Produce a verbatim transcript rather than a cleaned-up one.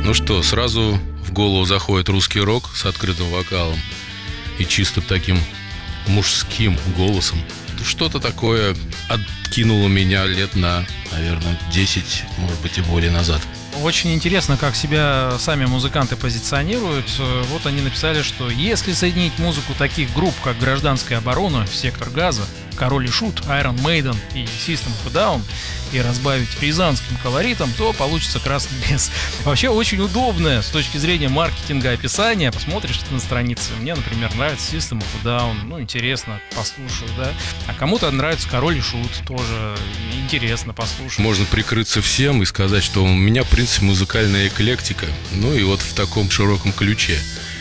Ну что, сразу в голову заходит русский рок с открытым вокалом и чисто таким мужским голосом. Что-то такое откинуло меня лет на, наверное, десять, может быть, и более назад. Очень интересно, как себя сами музыканты позиционируют. Вот они написали, что если соединить музыку таких групп, как «Гражданская оборона», «Сектор газа», «Король и Шут», Iron Maiden и System of a Down, и разбавить рязанским колоритом, то получится «Красный лес». Вообще очень удобное с точки зрения маркетинга описание. Посмотришь на странице. Мне, например, нравится System of a Down. Ну, интересно, послушаю, да. А кому-то нравится «Король и Шут», тоже интересно послушать. Можно прикрыться всем и сказать, что у меня, в принципе, музыкальная эклектика. Ну и вот в таком широком ключе.